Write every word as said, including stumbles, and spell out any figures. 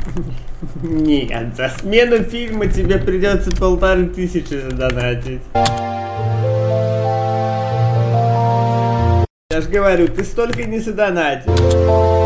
Нет, за смену фильма тебе придется полторы тысячи задонатить. Я ж говорю, ты столько не задонатишь.